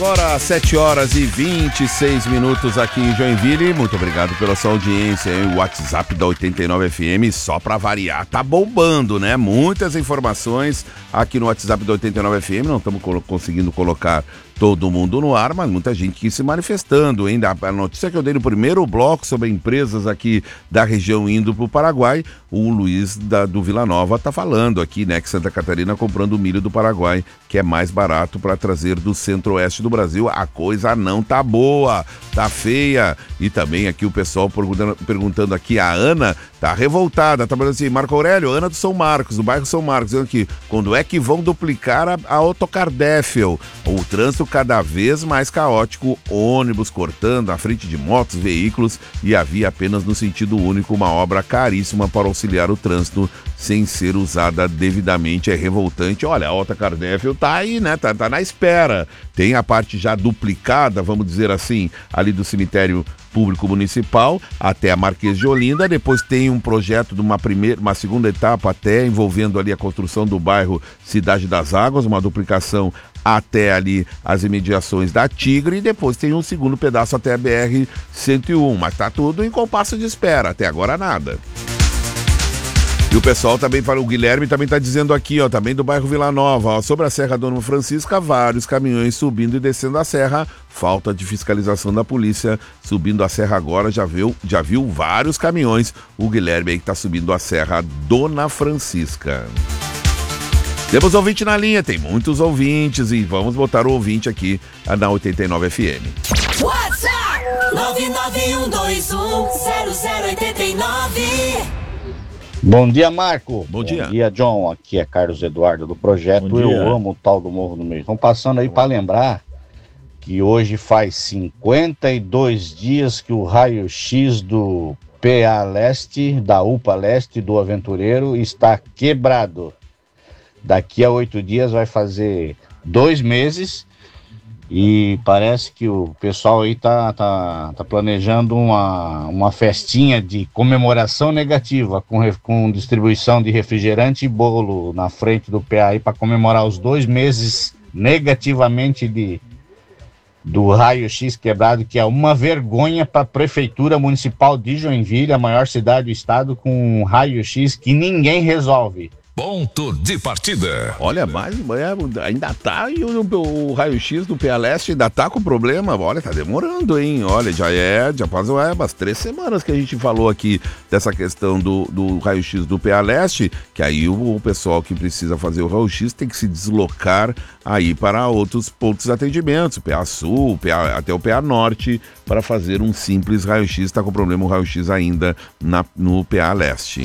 Agora, 7 horas e 26 minutos aqui em Joinville. Muito obrigado pela sua audiência. O WhatsApp da 89 FM, só pra variar, tá bombando, né? Muitas informações aqui no WhatsApp da 89 FM. Não estamos conseguindo colocar todo mundo no ar, mas muita gente aqui se manifestando, hein? A notícia que eu dei no primeiro bloco sobre empresas aqui da região indo para o Paraguai, o Luiz do Vila Nova tá falando aqui, né, que Santa Catarina comprando milho do Paraguai, que é mais barato para trazer do centro-oeste do Brasil. A coisa não tá boa, tá feia. E também aqui o pessoal perguntando aqui, a Ana tá revoltada, tá falando assim, Marco Aurélio, Ana do São Marcos, do bairro São Marcos, dizendo aqui, quando é que vão duplicar a Autocardéfel? O trânsito cada vez mais caótico, ônibus cortando a frente de motos, veículos, e havia apenas no sentido único uma obra caríssima para auxiliar o trânsito sem ser usada devidamente. É revoltante. Olha, a Autocardéfel tá aí, né? Tá na espera. Tem a parte já duplicada, vamos dizer assim, ali do cemitério público municipal até a Marquês de Olinda. Depois tem um projeto de uma segunda etapa até envolvendo ali a construção do bairro Cidade das Águas, uma duplicação até ali as imediações da Tigre, e depois tem um segundo pedaço até a BR-101, mas tá tudo em compasso de espera, até agora nada. E o pessoal também fala, o Guilherme também tá dizendo aqui, ó, também do bairro Vila Nova, ó, sobre a Serra Dona Francisca, vários caminhões subindo e descendo a serra, falta de fiscalização da polícia, subindo a serra agora, já viu vários caminhões, o Guilherme aí que tá subindo a Serra Dona Francisca. Temos ouvinte na linha, tem muitos ouvintes e vamos botar o ouvinte aqui na 89 FM. WhatsApp 991210089. Bom dia, Marco. Bom dia. Bom dia, John. Aqui é Carlos Eduardo do projeto Eu Amo o Tal do Morro do Meio. Estão passando aí para lembrar que hoje faz 52 dias que o raio-x do PA Leste, da UPA Leste do Aventureiro está quebrado. Daqui a 8 dias vai fazer 2 meses e parece que o pessoal aí tá planejando uma festinha de comemoração negativa com distribuição de refrigerante e bolo na frente do PA aí para comemorar os 2 meses negativamente do raio-x quebrado, que é uma vergonha para a Prefeitura Municipal de Joinville, a maior cidade do estado, com um raio-x que ninguém resolve. Ponto de partida. Olha, mas ainda tá, e o raio-x do PA Leste ainda tá com problema. Olha, tá demorando, hein? Olha, já faz umas 3 semanas que a gente falou aqui dessa questão do raio-x do PA Leste, que aí o pessoal que precisa fazer o raio-x tem que se deslocar aí para outros pontos de atendimento, PA Sul, até o PA Norte, para fazer um simples raio-x. Tá com problema o raio-x ainda no PA Leste.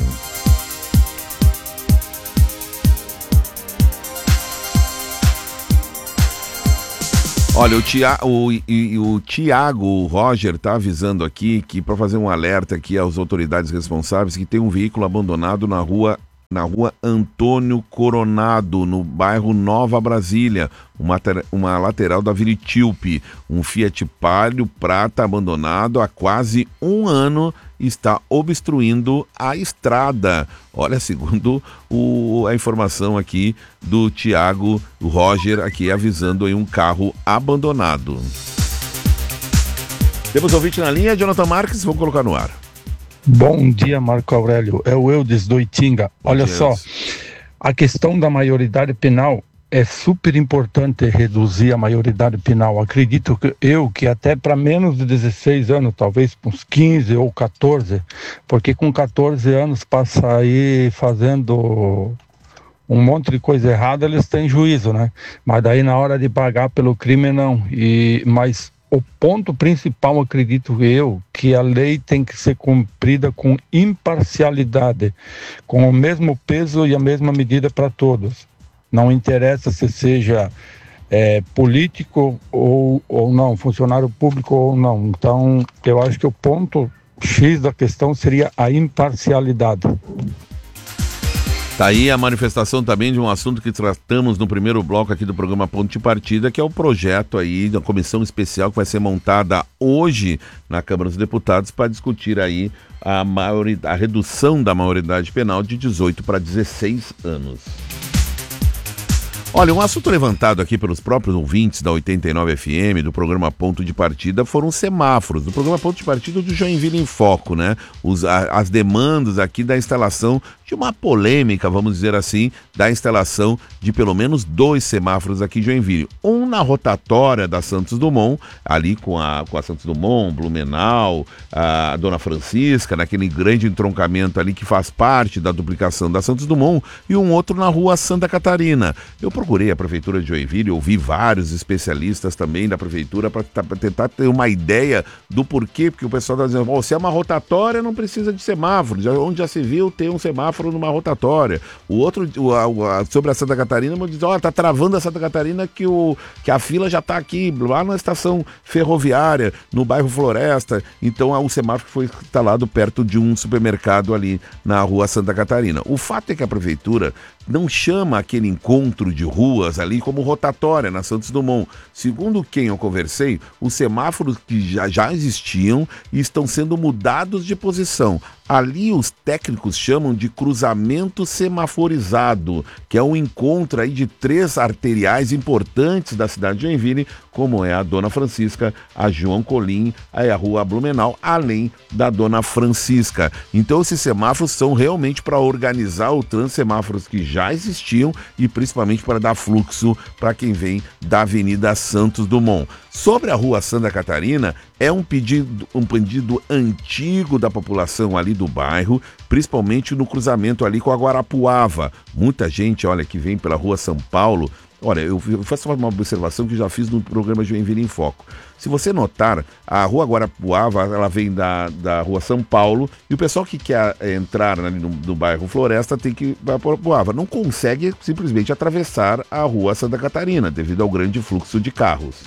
Olha, o Tiago Roger tá avisando aqui que, para fazer um alerta aqui às autoridades responsáveis, que tem um veículo abandonado na rua Antônio Coronado, no bairro Nova Brasília, uma lateral da Viritilpe. Um Fiat Palio prata abandonado há quase 1 ano está obstruindo a estrada. Olha, segundo a informação aqui do Tiago Roger, aqui avisando aí um carro abandonado. Temos ouvinte na linha, Jonathan Marques, vamos colocar no ar. Bom dia, Marco Aurélio. É o Eudes do Itinga. Olha só, a questão da maioridade penal é super importante, reduzir a maioridade penal. Acredito que até para menos de 16 anos, talvez uns 15 ou 14, porque com 14 anos passa aí fazendo um monte de coisa errada, eles têm juízo, né? Mas daí na hora de pagar pelo crime não. Mas o ponto principal, acredito eu, que a lei tem que ser cumprida com imparcialidade, com o mesmo peso e a mesma medida para todos. Não interessa se seja político ou não, funcionário público ou não. Então, eu acho que o ponto X da questão seria a imparcialidade. Tá aí a manifestação também de um assunto que tratamos no primeiro bloco aqui do programa Ponto de Partida, que é o projeto aí da comissão especial que vai ser montada hoje na Câmara dos Deputados para discutir aí a redução da maioridade penal de 18 para 16 anos. Olha, um assunto levantado aqui pelos próprios ouvintes da 89 FM, do programa Ponto de Partida, foram semáforos, do programa Ponto de Partida do Joinville em Foco, né? As demandas aqui da instalação de uma polêmica, vamos dizer assim, da instalação de pelo menos 2 semáforos aqui em Joinville. Um na rotatória da Santos Dumont, ali com a Santos Dumont, Blumenau, a Dona Francisca, naquele grande entroncamento ali que faz parte da duplicação da Santos Dumont, e um outro na rua Santa Catarina. Eu procurei a Prefeitura de Joinville, ouvi vários especialistas também da Prefeitura para tentar ter uma ideia do porquê, porque o pessoal está dizendo, se é uma rotatória não precisa de semáforo, onde já se viu ter um semáforo numa rotatória. O outro, sobre a Santa Catarina, diz, tá travando a Santa Catarina que a fila já está aqui, lá na estação ferroviária, no bairro Floresta. Então o semáforo foi instalado perto de um supermercado ali na rua Santa Catarina. O fato é que a Prefeitura não chama aquele encontro de ruas ali como rotatória na Santos Dumont. Segundo quem eu conversei, os semáforos que já existiam estão sendo mudados de posição. Ali os técnicos chamam de cruzamento semaforizado, que é um encontro aí de 3 arteriais importantes da cidade de Joinville, como é a Dona Francisca, a João Colim, a rua Blumenau, além da Dona Francisca. Então esses semáforos são realmente para organizar o trânsito, semáforos que já existiam e principalmente para dar fluxo para quem vem da Avenida Santos Dumont. Sobre a rua Santa Catarina, é um pedido antigo da população ali do bairro, principalmente no cruzamento ali com a Guarapuava. Muita gente, olha, que vem pela rua São Paulo. Olha, eu faço uma observação que já fiz no programa Joinville em Foco. Se você notar, a rua Guarapuava, ela vem da rua São Paulo, e o pessoal que quer entrar ali no bairro Floresta tem que ir para Guarapuava. Não consegue simplesmente atravessar a rua Santa Catarina, devido ao grande fluxo de carros.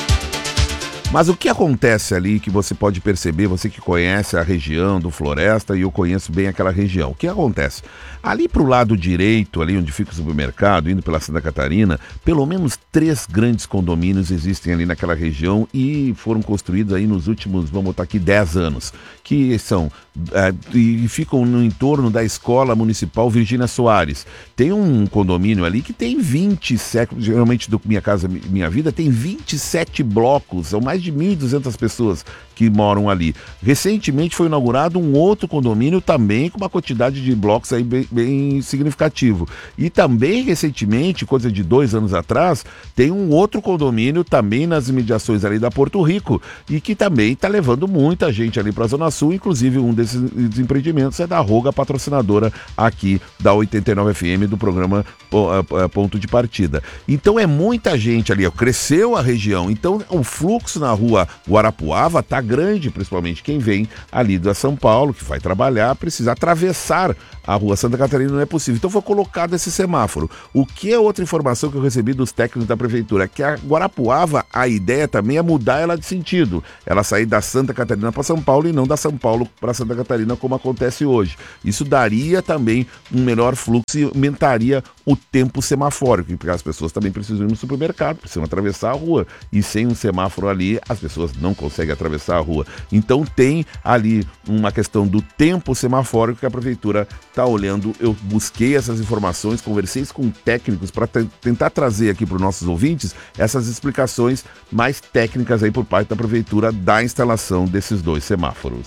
Mas o que acontece ali, que você pode perceber, você que conhece a região do Floresta, e eu conheço bem aquela região, o que acontece? Ali para o lado direito, ali onde fica o supermercado, indo pela Santa Catarina, pelo menos 3 grandes condomínios existem ali naquela região e foram construídos aí nos últimos, vamos botar aqui, 10 anos, que são, e ficam no entorno da Escola Municipal Virgínia Soares. Tem um condomínio ali que tem 27, geralmente do Minha Casa Minha Vida, tem 27 blocos, são mais de 1.200 pessoas que moram ali. Recentemente foi inaugurado um outro condomínio também com uma quantidade de blocos aí bem significativo. E também recentemente, coisa de 2 anos atrás, tem um outro condomínio também nas imediações ali da Porto Rico e que também está levando muita gente ali para a Zona Sul, inclusive um desses empreendimentos é da Roga, patrocinadora aqui da 89 FM do programa Ponto de Partida. Então é muita gente ali, cresceu a região, então o fluxo na rua Guarapuava está grande, principalmente quem vem ali da São Paulo, que vai trabalhar, precisa atravessar a rua Santa Catarina, não é possível. Então foi colocado esse semáforo. O que é outra informação que eu recebi dos técnicos da Prefeitura? É que a Guarapuava, a ideia também é mudar ela de sentido. Ela sair da Santa Catarina para São Paulo e não da São Paulo para Santa Catarina, como acontece hoje. Isso daria também um melhor fluxo e aumentaria o tempo semafórico, porque as pessoas também precisam ir no supermercado, precisam atravessar a rua. E sem um semáforo ali, as pessoas não conseguem atravessar a rua. Então tem ali uma questão do tempo semafórico que a Prefeitura está olhando. Eu busquei essas informações, conversei com técnicos para tentar trazer aqui para os nossos ouvintes essas explicações mais técnicas aí por parte da Prefeitura da instalação desses 2 semáforos.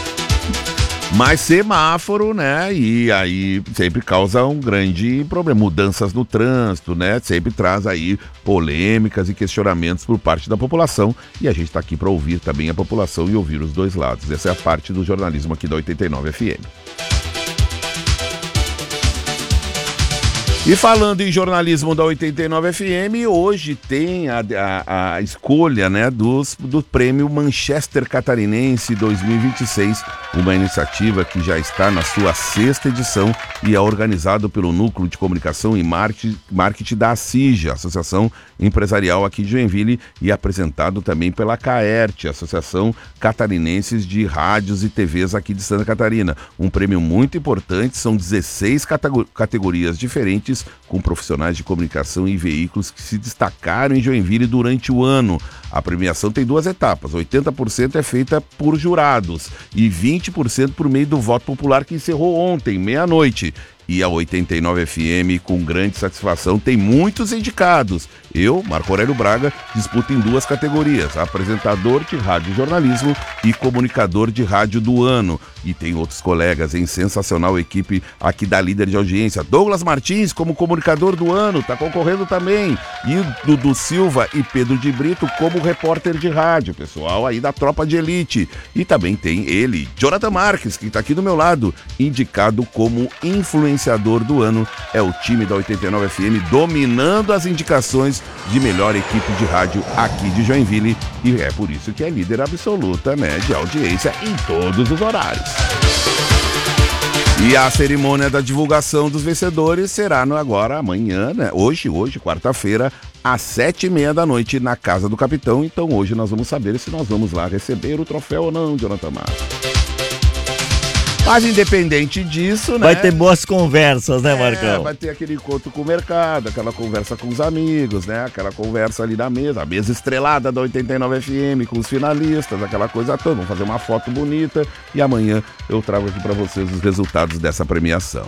Mas semáforo, né, e aí sempre causa um grande problema, mudanças no trânsito, né, sempre traz aí polêmicas e questionamentos por parte da população, e a gente está aqui para ouvir também a população e ouvir os 2 lados. Essa é a parte do jornalismo aqui da 89 FM. E falando em jornalismo da 89 FM, hoje tem a escolha, né, do prêmio Manchester Catarinense 2026, uma iniciativa que já está na sua 6ª edição e é organizado pelo Núcleo de Comunicação e Marketing da ACIJ, Associação Empresarial aqui de Joinville, e apresentado também pela CAERT, Associação Catarinenses de Rádios e TVs aqui de Santa Catarina. Um prêmio muito importante, são 16 categorias diferentes, com profissionais de comunicação e veículos que se destacaram em Joinville durante o ano. A premiação tem 2 etapas, 80% é feita por jurados e 20% por meio do voto popular que encerrou ontem, meia-noite. e a 89 FM com grande satisfação. Tem muitos indicados. Eu, Marco Aurélio Braga, disputo em 2 categorias: apresentador de rádio jornalismo e comunicador de rádio do ano. E tem outros colegas em sensacional equipe aqui da líder de audiência. Douglas Martins como comunicador do ano, tá concorrendo também. E Dudu Silva e Pedro de Brito como repórter de rádio, pessoal aí da tropa de elite. E também tem ele, Jonathan Marques, que tá aqui do meu lado, indicado como influenciador do ano. É o time da 89 FM dominando as indicações de melhor equipe de rádio aqui de Joinville. E é por isso que é líder absoluta, né, de audiência em todos os horários. E a cerimônia da divulgação dos vencedores será agora amanhã, né? Hoje, quarta-feira, às 7h30 da noite, na Casa do Capitão. Então hoje nós vamos saber se nós vamos lá receber o troféu ou não, Jonathan Marques. Mas independente disso, né? Vai ter boas conversas, né, Marcão? Vai ter aquele encontro com o mercado, aquela conversa com os amigos, né? Aquela conversa ali na mesa, a mesa estrelada da 89 FM com os finalistas, aquela coisa toda. Vamos fazer uma foto bonita e amanhã eu trago aqui pra vocês os resultados dessa premiação.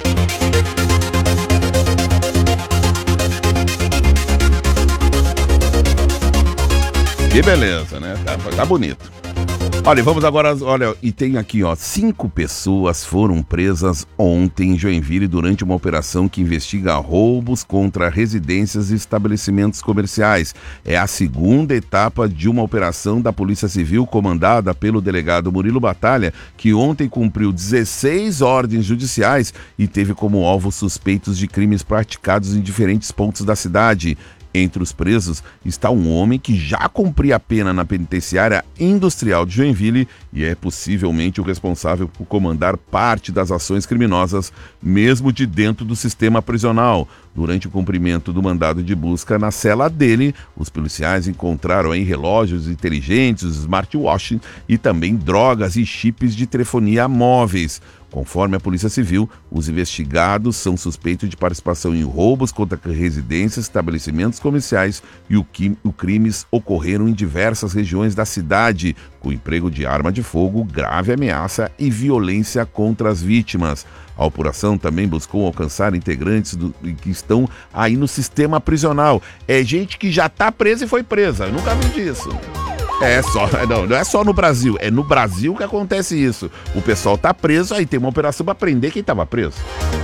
Que beleza, né? Tá bonito. Olha, vamos agora, e tem aqui, 5 pessoas foram presas ontem em Joinville durante uma operação que investiga roubos contra residências e estabelecimentos comerciais. É a segunda etapa de uma operação da Polícia Civil comandada pelo delegado Murilo Batalha, que ontem cumpriu 16 ordens judiciais e teve como alvo suspeitos de crimes praticados em diferentes pontos da cidade. Entre os presos está um homem que já cumpria a pena na penitenciária industrial de Joinville e é possivelmente o responsável por comandar parte das ações criminosas, mesmo de dentro do sistema prisional. Durante o cumprimento do mandado de busca na cela dele, os policiais encontraram aí relógios inteligentes, smartwatches e também drogas e chips de telefonia móveis. Conforme a Polícia Civil, os investigados são suspeitos de participação em roubos contra residências, estabelecimentos comerciais e crimes ocorreram em diversas regiões da cidade, com emprego de arma de fogo, grave ameaça e violência contra as vítimas. A apuração também buscou alcançar integrantes que estão aí no sistema prisional. É gente que já está presa e foi presa. Eu nunca vi disso. Não é só no Brasil, é no Brasil que acontece isso. O pessoal tá preso, aí tem uma operação para prender quem estava preso.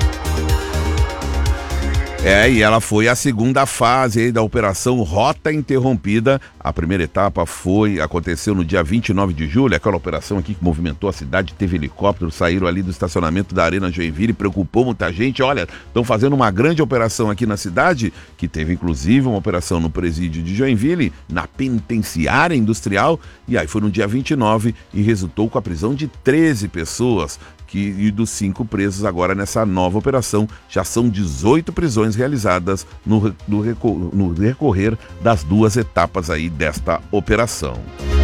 E ela foi a segunda fase aí da Operação Rota Interrompida. A primeira etapa aconteceu no dia 29 de julho, aquela operação aqui que movimentou a cidade, teve helicópteros, saíram ali do estacionamento da Arena Joinville, preocupou muita gente. Olha, estão fazendo uma grande operação aqui na cidade, que teve inclusive uma operação no presídio de Joinville, na penitenciária industrial, e aí foi no dia 29 e resultou com a prisão de 13 pessoas. E dos 5 presos agora nessa nova operação, já são 18 prisões realizadas no decorrer das 2 etapas aí desta operação.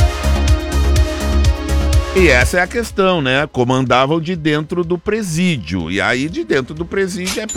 E essa é a questão, né? Comandavam de dentro do presídio. E aí de dentro do presídio é